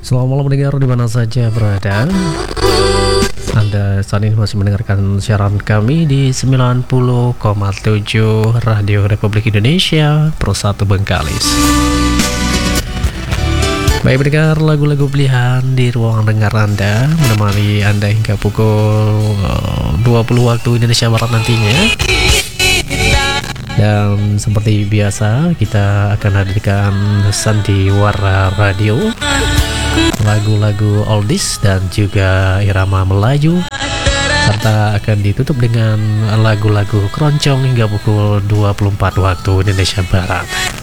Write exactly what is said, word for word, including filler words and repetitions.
Selamat malam pendengar di mana saja berada. Anda saat ini masih mendengarkan siaran kami di sembilan puluh koma tujuh Radio Republik Indonesia Pro satu Bengkalis. Baik pendengar, lagu-lagu pilihan di ruang dengar Anda menemani Anda hingga pukul dua puluh waktu Indonesia Barat nantinya. Dan seperti biasa kita akan hadirkan Sandiwara Radio, lagu-lagu oldies dan juga irama Melayu, serta akan ditutup dengan lagu-lagu keroncong hingga pukul dua puluh empat waktu Indonesia Barat.